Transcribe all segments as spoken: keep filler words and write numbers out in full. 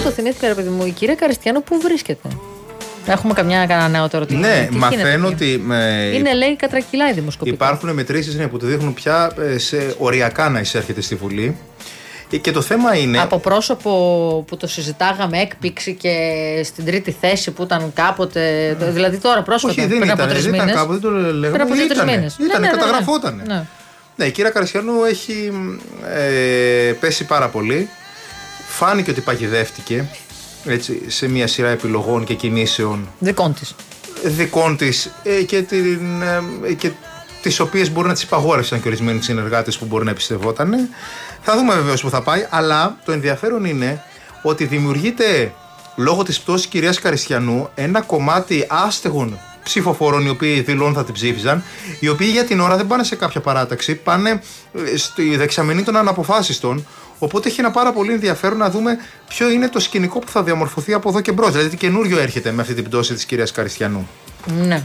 το θυμήθηκα, ρε παιδί μου, η κυρία Καριστιανού πού βρίσκεται? Έχουμε καμιά κανένα νεότερο τι? Ναι, μαθαίνω ότι. Με... Είναι, λέει, κατρακυλάει δημοσκοπικά. Υπάρχουν μετρήσεις, ναι, που του δείχνουν πια σε οριακά να εισέρχεται στη Βουλή. Και το θέμα είναι. Από πρόσωπο που το συζητάγαμε έκπηξη και στην τρίτη θέση που ήταν κάποτε. Δηλαδή τώρα πρόσωπο. Όχι, δεν ήταν, δεν ήταν κάπου, δεν το λέγαμε. Πριν από δύο-τρεις μήνες. Ήταν, ναι, ναι, καταγραφότανε. Ναι, ναι. Ναι, η κυρία Καριστιανού έχει ε, πέσει πάρα πολύ. Φάνηκε ότι παγιδεύτηκε, έτσι, σε μια σειρά επιλογών και κινήσεων δικών της. Δικών της ε, και, την, ε, και τις οποίες μπορεί να τις υπαγόρευσαν και ορισμένοι συνεργάτες που μπορεί να εμπιστευότανε. Θα δούμε βεβαίως που θα πάει, αλλά το ενδιαφέρον είναι ότι δημιουργείται λόγω της πτώσης της κυρίας Καριστιανού ένα κομμάτι άστεγων ψηφοφόρων, οι οποίοι δηλώνουν θα την ψήφιζαν, οι οποίοι για την ώρα δεν πάνε σε κάποια παράταξη, πάνε στη δεξαμενή των αναποφάσιστων. Οπότε έχει ένα πάρα πολύ ενδιαφέρον να δούμε ποιο είναι το σκηνικό που θα διαμορφωθεί από εδώ και μπρος. Δηλαδή, τι καινούριο έρχεται με αυτή την πτώση της κυρίας Καριστιανού. Ναι.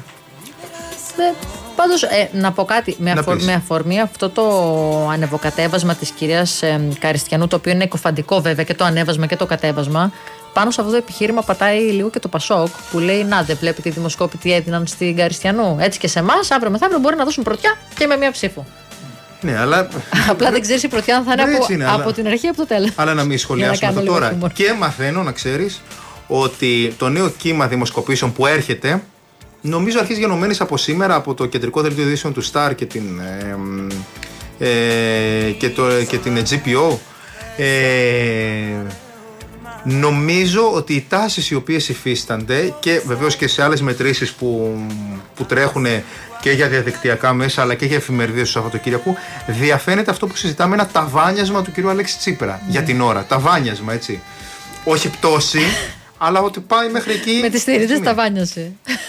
Πάντως, ε, να πω κάτι, με, αφορ, με αφορμή αυτό το ανεβοκατέβασμα της κυρίας ε, Καριστιανού, το οποίο είναι εκοφαντικό βέβαια και το ανέβασμα και το κατέβασμα, πάνω σε αυτό το επιχείρημα πατάει λίγο και το Πασόκ, που λέει: να, δεν βλέπετε οι δημοσκόποι τι έδιναν στην Καριστιανού? Έτσι και σε εμάς, αύριο μεθαύριο μπορεί να δώσουν πρωτιά και με μία ψήφο. Ναι, αλλά. Απλά δεν ξέρεις η πρωτιά αν θα είναι, από, είναι, από αλλά... την αρχή ή από το τέλος. Αλλά να μην σχολιάσουμε αυτό τώρα. Χιούμορ. Και μαθαίνω, να ξέρεις, ότι το νέο κύμα δημοσκοπήσεων που έρχεται, νομίζω αρχίζει γενομένης από σήμερα από το κεντρικό δελτίο ειδήσεων του Star και την, ε, ε, και το, και την τζι πι ο. Ε, νομίζω ότι οι τάσεις οι οποίες υφίστανται και βεβαίως και σε άλλες μετρήσεις που, που τρέχουν και για διαδικτυακά μέσα αλλά και για εφημερίδες του Σαββατοκύριακου, διαφαίνεται αυτό που συζητάμε, ένα ταβάνιασμα του κυρίου Αλέξη Τσίπρα mm. για την ώρα. Ταβάνιασμα, έτσι. Όχι πτώση, αλλά ότι πάει μέχρι εκεί. Με τις στηρίδες ταβάνιασε.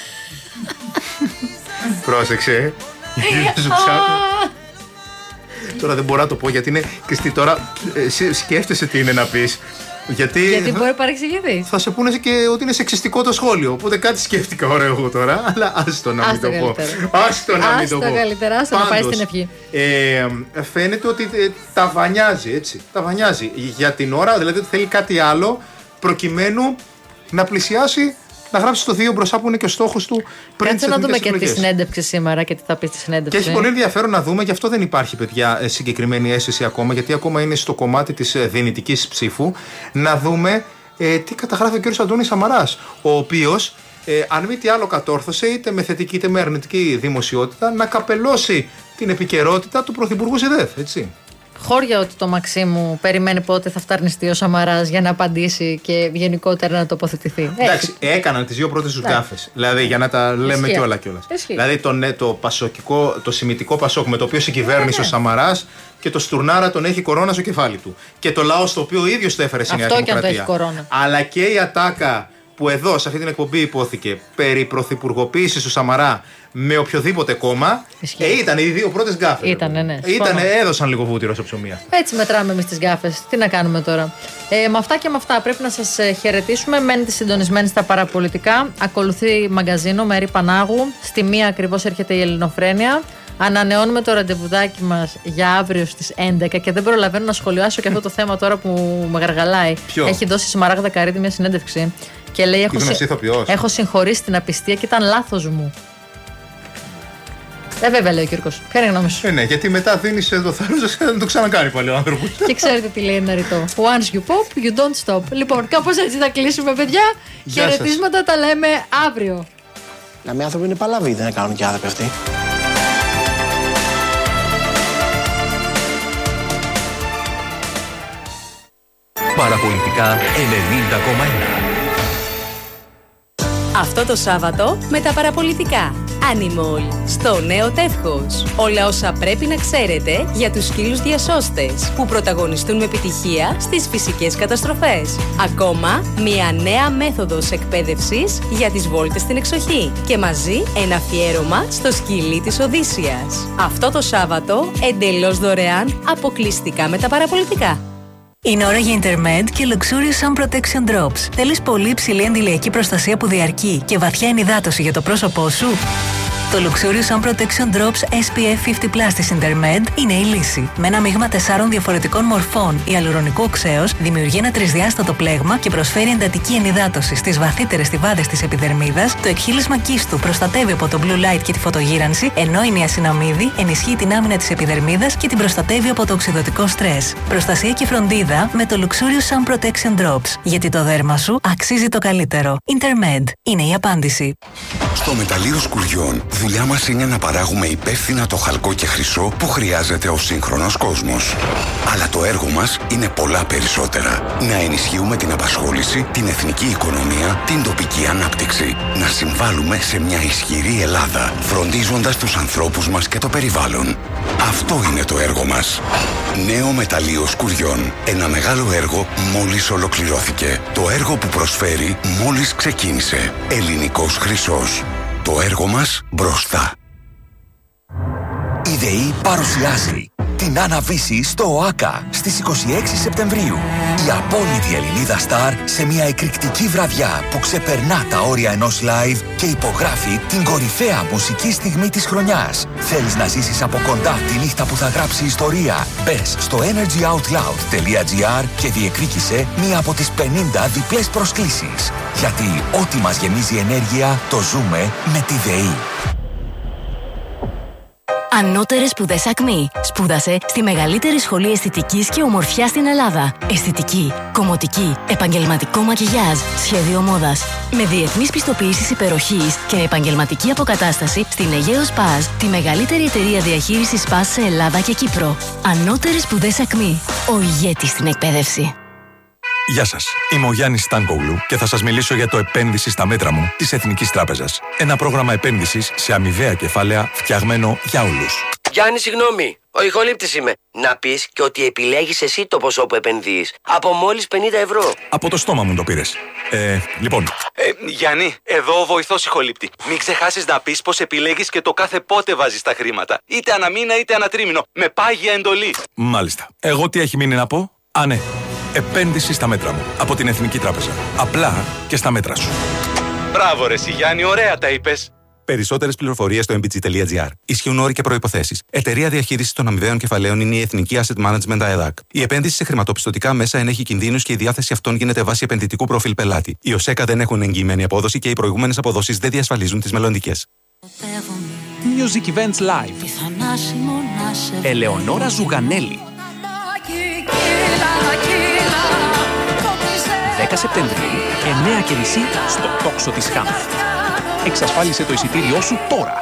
Πρόσεξε. Τώρα δεν μπορώ να το πω γιατί είναι. Κρυστή, τώρα σκέφτεσαι τι είναι να πεις. Γιατί, γιατί μπορεί να παρεξηγηθεί. Θα σε πούνε και ότι είναι σεξιστικό το σχόλιο. Οπότε κάτι σκέφτηκα ωραίο εγώ τώρα. Αλλά άστο να μην το πω. Άστο να μην το πω. Άστο καλύτερα, άστο να πάει στην ευχή. Ε, φαίνεται ότι ε, τα βανιάζει, έτσι. Τα βανιάζει. Για την ώρα, δηλαδή ότι θέλει κάτι άλλο προκειμένου να πλησιάσει, να γράψει το δύο μπροστά που είναι και ο στόχος του πριν. Κάτσε να δούμε και τη συνέντευξη σήμερα και τι θα πει στη συνέντευξη. Και έχει πολύ ενδιαφέρον να δούμε, γι' αυτό δεν υπάρχει, παιδιά, συγκεκριμένη αίσθηση ακόμα, γιατί ακόμα είναι στο κομμάτι της δυνητικής ψήφου. Να δούμε ε, τι καταγράφει ο κ. Αντώνης Σαμαράς, ο οποίος, ε, αν μη τι άλλο, κατόρθωσε είτε με θετική είτε με αρνητική δημοσιότητα να καπελώσει την επικαιρότητα του Πρωθυπουργού ΣΥΔΕΘ, έτσι. Χώρια ότι το Μαξίμου περιμένει πότε θα φταρνιστεί ο Σαμαράς για να απαντήσει και γενικότερα να τοποθετηθεί. Εντάξει, έκαναν τις δύο πρώτες τους γκάφες. Δηλαδή, για να τα λέμε κιόλα κιόλας. Δηλαδή, το, ναι, το, πασοκικό, το σημιτικό Πασόκ με το οποίο συγκυβέρνησε ο Σαμαράς και το Στουρνάρα τον έχει κορώνα στο κεφάλι του. Και το λαό στο οποίο ο ίδιος το έφερε στη Νέα Δημοκρατία. Αυτό και αν το έχει κορώνα. Αλλά και η ατάκα που εδώ σε αυτή την εκπομπή υπόθηκε περί πρωθυπουργοποίησης του Σαμαρά με οποιοδήποτε κόμμα, ε, ήταν οι δύο πρώτες γκάφες. Ήτανε, ναι. Ήτανε, έδωσαν λίγο βούτυρο σε ψωμία. Έτσι μετράμε εμείς τις γκάφες. Τι να κάνουμε τώρα. Ε, με αυτά και με αυτά πρέπει να σας χαιρετήσουμε. Μένετε συντονισμένοι στα παραπολιτικά. Ακολουθεί μαγκαζίνο Μερή Πανάγου. Στη μία ακριβώς έρχεται η Ελληνοφρένεια. Ανανεώνουμε το ραντεβουδάκι μας για αύριο στις έντεκα και δεν προλαβαίνω να σχολιάσω και αυτό το θέμα τώρα που με γαργαλάει. Ποιο? Έχει δώσει η Σμαράγδα Καρύδη μια συνέντευξη και λέει: έχω, συ... έχω συγχωρήσει την απιστία και ήταν λάθος μου. Ε, βέβαια, λέει ο Κύρκος. Ποια είναι η γνώμη σου? Ε, ναι, γιατί μετά δίνεις το θάρρος να το ξανακάνει πάλι ο άνθρωπος. Και ξέρετε τι λέει ένα ρητό. Once you pop, you don't stop. Λοιπόν, κάπως έτσι θα κλείσουμε, παιδιά. Χαιρετίσματα, τα λέμε αύριο. Να με άνθρωποι είναι παλαβοί, δεν κάνουν και άδεποι αυτοί. Παραπολιτικά ενενήντα κόμμα ένα. Αυτό το Σάββατο με τα παραπολιτικά. Animal, στο νέο τεύχος. Όλα όσα πρέπει να ξέρετε για τους σκύλους διασώστες που πρωταγωνιστούν με επιτυχία στις φυσικές καταστροφές. Ακόμα, μια νέα μέθοδος εκπαίδευσης για τις βόλτες στην εξοχή. Και μαζί ένα αφιέρωμα στο σκυλί της Οδύσσιας. Αυτό το Σάββατο, εντελώς δωρεάν, αποκλειστικά με τα παραπολιτικά. Είναι ώρα για Intermed και Luxurious Sun Protection Drops. Θέλεις πολύ υψηλή αντιλιακή προστασία που διαρκεί και βαθιά ενυδάτωση για το πρόσωπό σου? Το Luxurious Sun Protection Drops ες πι εφ πενήντα πλας της Intermed είναι η λύση. Με ένα μείγμα τεσσάρων διαφορετικών μορφών, ιαλουρονικό οξέως δημιουργεί ένα τρισδιάστατο πλέγμα και προσφέρει εντατική ενυδάτωση στις βαθύτερες στιβάδες της επιδερμίδας. Το εκχύλισμα κύστου προστατεύει από το blue light και τη φωτογύρανση, ενώ η νιασιναμίδη ενισχύει την άμυνα της επιδερμίδας και την προστατεύει από το οξυδωτικό στρες. Προστασία και φροντίδα με το Luxurious Sun Protection Drops. Γιατί το δέρμα σου αξίζει το καλύτερο. Intermed είναι η απάντηση. Στο μεταλλείο Σκουριών, δουλειά μας είναι να παράγουμε υπεύθυνα το χαλκό και χρυσό που χρειάζεται ο σύγχρονος κόσμος. Αλλά το έργο μας είναι πολλά περισσότερα. Να ενισχύουμε την απασχόληση, την εθνική οικονομία, την τοπική ανάπτυξη. Να συμβάλλουμε σε μια ισχυρή Ελλάδα, φροντίζοντας τους ανθρώπους μας και το περιβάλλον. Αυτό είναι το έργο μας. Νέο μεταλλείο Σκουριών. Ένα μεγάλο έργο μόλις ολοκληρώθηκε. Το έργο που προσφέρει μόλις ξεκίνησε. Ελληνικός χρυσός. Το έργο μας μπροστά. Η ΔΕΗ παρουσιάζει την Αναβίση στο ΟΑΚΑ στις είκοσι έξι Σεπτεμβρίου. Η απόλυτη Ελληνίδα Σταρ σε μια εκρηκτική βραδιά που ξεπερνά τα όρια ενός live και υπογράφει την κορυφαία μουσική στιγμή της χρονιάς. Θέλεις να ζήσεις από κοντά τη νύχτα που θα γράψει ιστορία? Μπες στο energyoutloud τελεία gr και διεκδίκησε μία από τις πενήντα διπλές προσκλήσεις. Γιατί ό,τι μας γεμίζει ενέργεια το ζούμε με τη ΔΕΗ. Ανώτερες σπουδές Ακμή. Σπούδασε στη μεγαλύτερη σχολή αισθητικής και ομορφιάς στην Ελλάδα. Αισθητική, κομμωτική, επαγγελματικό μακιγιάζ, σχέδιο μόδας. Με διεθνείς πιστοποιήσεις υπεροχής και επαγγελματική αποκατάσταση στην Αιγαίο Σπας, τη μεγαλύτερη εταιρεία διαχείρισης σπας σε Ελλάδα και Κύπρο. Ανώτερες σπουδές Ακμή. Ο ηγέτης στην εκπαίδευση. Γεια σας, είμαι ο Γιάννης Στάνκογλου και θα σας μιλήσω για το επένδυση στα μέτρα μου της Εθνικής Τράπεζας. Ένα πρόγραμμα επένδυσης σε αμοιβαία κεφάλαια φτιαγμένο για όλους. Γιάννη, συγγνώμη, ο ηχολήπτης είμαι. Να πεις και ότι επιλέγεις εσύ το ποσό που επενδύεις. Από μόλις πενήντα ευρώ. Από το στόμα μου το πήρες. Ε, λοιπόν. Ε, Γιάννη, εδώ ο βοηθός ηχολήπτη. Μην ξεχάσεις να πεις πως επιλέγεις και το κάθε πότε βάζεις τα χρήματα. Είτε ανά μήνα είτε ανά τρίμηνο. Με πάγια εντολή. Μάλιστα. Εγώ τι έχει μείνει να πω? Α, ναι. Επένδυση στα μέτρα μου. Από την Εθνική Τράπεζα. Απλά και στα μέτρα σου. Μπράβο ρε Γιάννη, ωραία τα είπες. Περισσότερες πληροφορίες στο εμ μπι τζι τελεία τζι άρ. Ισχύουν όροι και προϋποθέσεις. Εταιρεία διαχείρισης των αμοιβαίων κεφαλαίων είναι η Εθνική Asset Management ΑΕΔΑΚ. Η επένδυση σε χρηματοπιστωτικά μέσα ενέχει κινδύνους και η διάθεση αυτών γίνεται βάσει επενδυτικού προφίλ πελάτη. Οι ΟΣΕΚΑ δεν έχουν εγγυημένη απόδοση και οι προηγούμενες αποδόσεις δεν διασφαλίζουν τις μελλοντικές. Music Events Live. Ελεονόρα Ζουγανέλη. δέκα Σεπτεμβρίου, εννιά και μισή στο τόξο της Χάμφ. Εξασφάλισε το εισιτήριό σου τώρα.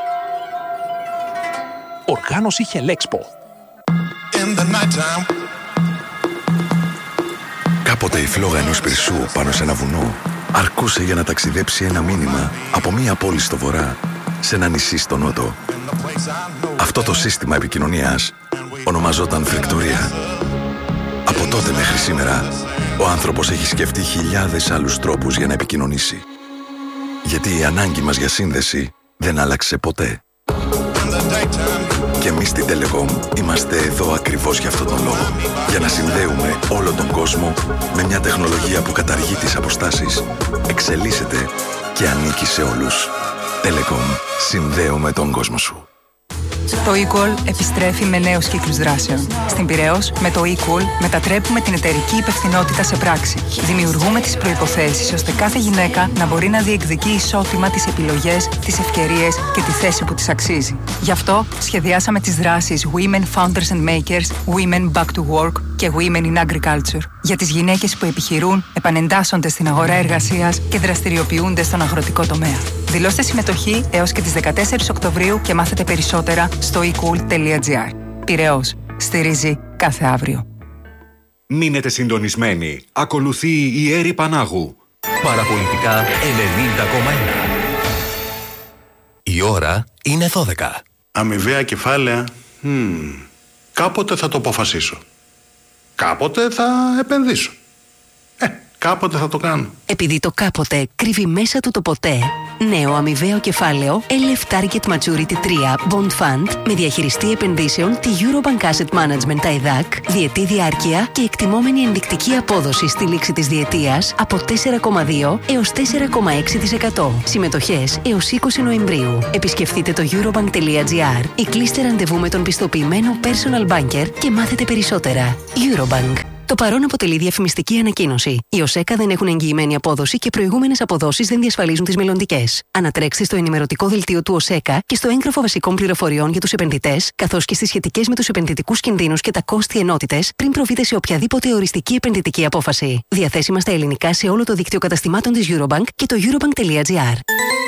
Οργάνωση Χελέξπο. Κάποτε η φλόγα ενός πυρσού πάνω σε ένα βουνό αρκούσε για να ταξιδέψει ένα μήνυμα από μία πόλη στο βορρά σε ένα νησί στο νότο. Αυτό το σύστημα επικοινωνίας ονομαζόταν φρικτορία. Από τότε μέχρι σήμερα, ο άνθρωπος έχει σκεφτεί χιλιάδες άλλους τρόπους για να επικοινωνήσει. Γιατί η ανάγκη μας για σύνδεση δεν άλλαξε ποτέ. Και εμείς στην Telecom είμαστε εδώ ακριβώς για αυτόν τον λόγο. Για να συνδέουμε όλο τον κόσμο με μια τεχνολογία που καταργεί τις αποστάσεις, εξελίσσεται και ανήκει σε όλους. Telecom. Συνδέουμε τον κόσμο σου. Το eCall επιστρέφει με νέους κύκλους δράσεων. Στην Πειραιώς, με το eCall μετατρέπουμε την εταιρική υπευθυνότητα σε πράξη. Δημιουργούμε τις προϋποθέσεις ώστε κάθε γυναίκα να μπορεί να διεκδικεί ισότιμα τις επιλογές, τις ευκαιρίες και τη θέση που της αξίζει. Γι' αυτό σχεδιάσαμε τις δράσεις Women Founders and Makers, Women Back to Work και Women in Agriculture. Για τις γυναίκες που επιχειρούν, επανεντάσσονται στην αγορά εργασίας και δραστηριοποιούνται στον αγροτικό τομέα. Δηλώστε συμμετοχή έως και τις δεκατέσσερις Οκτωβρίου και μάθετε περισσότερα στο e cool τελεία gr. Πειραιώς. Στηρίζει κάθε αύριο. Μείνετε συντονισμένοι. Ακολουθεί η Έρη Πανάγου. Παραπολιτικά ενενήντα κόμμα ένα. Η ώρα είναι δώδεκα. Αμοιβαία κεφάλαια. Hmm. Κάποτε θα το αποφασίσω. Κάποτε θα επενδύσω. Ε, Κάποτε θα το κάνω. Επειδή το κάποτε κρύβει μέσα του το ποτέ. Νέο αμοιβαίο κεφάλαιο ελ εφ Target Maturity τρία Bond Fund με διαχειριστή επενδύσεων τη Eurobank Asset Management ΑΕΔΑΚ, διετή διάρκεια και εκτιμόμενη ενδεικτική απόδοση στη λήξη της διετίας από τέσσερα κόμμα δύο έως τέσσερα κόμμα έξι τοις εκατό. Συμμετοχές έως είκοσι Νοεμβρίου. Επισκεφτείτε το eurobank.gr ή κλείστε ραντεβού με τον πιστοποιημένο personal banker και μάθετε περισσότερα. Eurobank. Το παρόν αποτελεί διαφημιστική ανακοίνωση. Οι ΟΣΕΚΑ δεν έχουν εγγυημένη απόδοση και προηγούμενες αποδόσεις δεν διασφαλίζουν τις μελλοντικές. Ανατρέξτε στο ενημερωτικό δελτίο του ΟΣΕΚΑ και στο έγγραφο βασικών πληροφοριών για τους επενδυτές, καθώς και στις σχετικές με τους επενδυτικούς κινδύνους και τα κόστη ενότητες, πριν προβείτε σε οποιαδήποτε οριστική επενδυτική απόφαση. Διαθέσιμα στα ελληνικά σε όλο το δίκτυο καταστημάτων της Eurobank και το eurobank.gr.